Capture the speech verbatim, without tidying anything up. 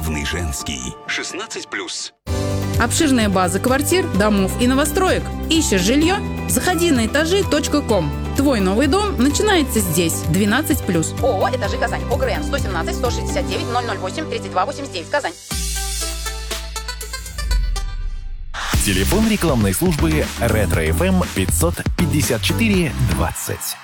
Главный женский. шестнадцать плюс. Обширная база квартир, домов и новостроек. Ищешь жилье? Заходи на этажи точка ком. Твой новый дом начинается здесь. двенадцать плюс. ООО «Этажи Казань». ОГРН сто семнадцать сто шестьдесят девять ноль ноль восемь тридцать два восемьдесят девять. Казань. Телефон рекламной службы Ретро эф эм пятьсот пятьдесят четыре двадцать.